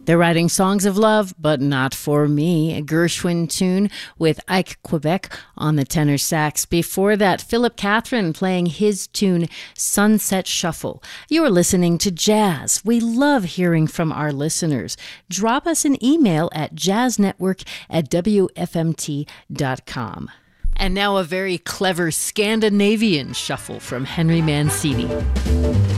They're writing songs of love, but not for me. A Gershwin tune with Ike Quebec on the tenor sax. Before that, Philip Catherine playing his tune, Sunset Shuffle. You're listening to Jazz. We love hearing from our listeners. Drop us an email at jazznetwork@wfmt.com. And now a very clever Scandinavian shuffle from Henry Mancini.